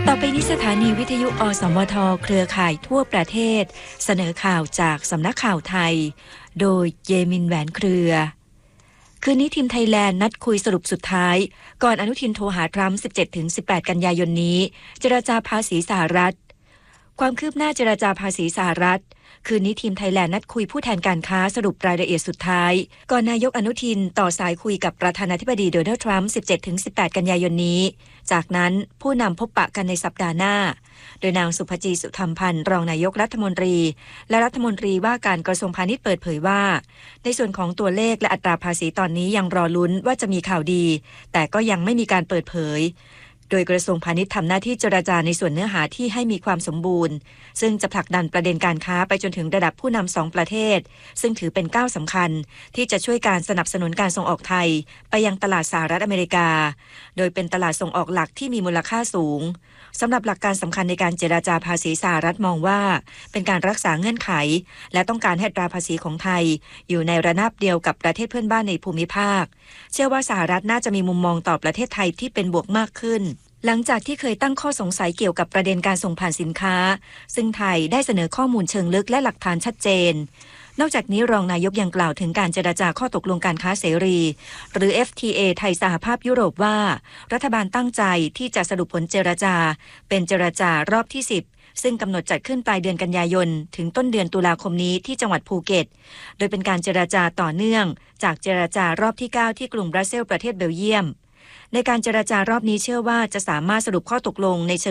ต่อไปนี้สถานีวิทยุอสมทเครือข่ายทั่วประเทศเสนอข่าวจากสำนักข่าวไทยโดยเยมินแหวนเครือ คืนนี้ทีมไทยแลนด์นัดคุยสรุปสุดท้ายก่อนอนุทินโทรหาทรัมป์ 17-18 กันยายนนี้เจรจาภาษีสหรัฐความคืบหน้าเจรจาภาษีสหรัฐคืนนี้ทีมไทยแลนด์นัดคุยผู้แทนการค้าสรุปรายละเอียดสุดท้ายก่อนนายกอนุทินต่อสายคุยกับประธานาธิบดีโดนัลด์ทรัมป์ 17-18 กันยายนนี้จากนั้นผู้นำพบปะกันในสัปดาห์หน้าโดยนางสุภจีสุธรรมพันธ์รองนายกรัฐมนตรีและรัฐมนตรีว่าการกระทรวงพาณิชย์เปิดเผยว่าในส่วนของตัวเลขและอัตราภาษีตอนนี้ยังรอลุ้นว่าจะมีข่าวดีแต่ก็ยังไม่มีการเปิดเผยโดยกระทรวงพาณิชย์ทำหน้าที่เจรจาในส่วนเนื้อหาที่ให้มีความสมบูรณ์ซึ่งจะผลักดันประเด็นการค้าไปจนถึงระดับผู้นำ2ประเทศซึ่งถือเป็นก้าวสำคัญที่จะช่วยการสนับสนุนการส่งออกไทยไปยังตลาดสหรัฐอเมริกาโดยเป็นตลาดส่งออกหลักที่มีมูลค่าสูงสำหรับหลักการสำคัญในการเจรจาภาษีสหรัฐมองว่าเป็นการรักษาเงื่อนไขและต้องการให้อัตราภาษีของไทยอยู่ในระนาบเดียวกับประเทศเพื่อนบ้านในภูมิภาคเชื่อว่าสหรัฐน่าจะมีมุมมองต่อประเทศไทยที่เป็นบวกมากขึ้นหลังจากที่เคยตั้งข้อสงสัยเกี่ยวกับประเด็นการส่งผ่านสินค้าซึ่งไทยได้เสนอข้อมูลเชิงลึกและหลักฐานชัดเจนนอกจากนี้รองนายกยังกล่าวถึงการเจรจาข้อตกลงการค้าเสรีหรือ FTA ไทยสหภาพยุโรปว่ารัฐบาลตั้งใจที่จะสรุปผลเจรจาเป็นเจรจารอบที่10ซึ่งกำหนดจัดขึ้นปลายเดือนกันยายนถึงต้นเดือนตุลาคมนี้ที่จังหวัดภูเก็ตโดยเป็นการเจรจาต่อเนื่องจากเจรจารอบที่9ที่กรุงบรัสเซลส์ประเทศเบลเยียมในการเจรจารอบนี้เชื่อว่าจะสามารถสรุปข้อตกลงใน